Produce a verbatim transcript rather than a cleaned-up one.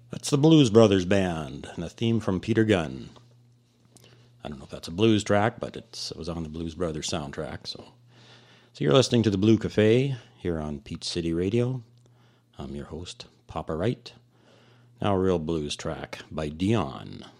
That's the Blues Brothers Band, and a theme from Peter Gunn. I don't know if that's a blues track, but it's, it was on the Blues Brothers soundtrack. So, so you're listening to the Blue Cafe here on Peach City Radio. I'm your host, Papa Wright. Now a real blues track by Dion.